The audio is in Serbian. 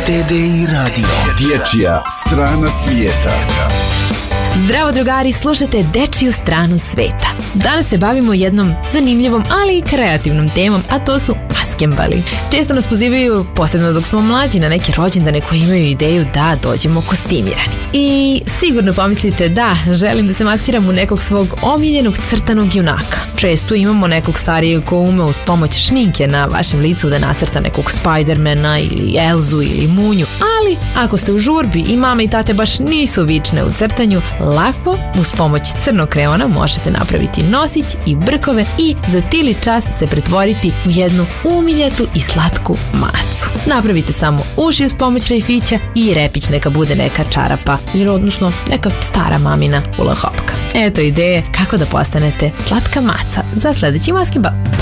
TDI Radio. Dječja strana svijeta. Zdravo drugari, slušate Dečiju stranu sveta. Danas se bavimo jednom zanimljivom, ali i kreativnom temom, a to su maskembali. Često nas pozivaju, posebno dok smo mlađi, na neke rođendane koji imaju ideju da dođemo kostimirani. I sigurno pomislite da želim da se maskiram u nekog svog omiljenog crtanog junaka. Često imamo nekog starijeg ko ume uz pomoć šminke na vašem licu da nacrta nekog Spidermana ili Elzu ili Munju. Ali ako ste u žurbi i mama i tate baš nisu vične u crtanju, lako uz pomoć crnog krayona možete napraviti nosić i brkove i za tili čas se pretvoriti u jednu umiljatu i slatku macu. Napravite samo uši uz pomoć rajfića i repić neka bude neka čarapa ili odnosno neka stara mamina ula hopka. Eto ideje kako da postanete slatka maca za sljedeći maskembal.